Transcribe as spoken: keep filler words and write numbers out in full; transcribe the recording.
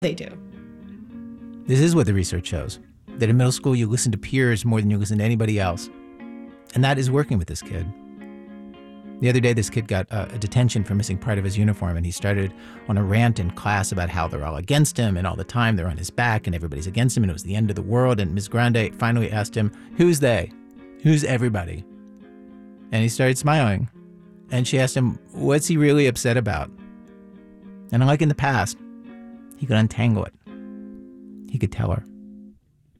They do. This is what the research shows, that in middle school you listen to peers more than you listen to anybody else. And that is working with this kid. The other day, this kid got uh, a detention for missing part of his uniform, and he started on a rant in class about how they're all against him, and all the time they're on his back, and everybody's against him, and it was the end of the world. And Miz Grande finally asked him, "Who's they? Who's everybody?" And he started smiling. And she asked him, what's he really upset about? And unlike in the past, he could untangle it. He could tell her.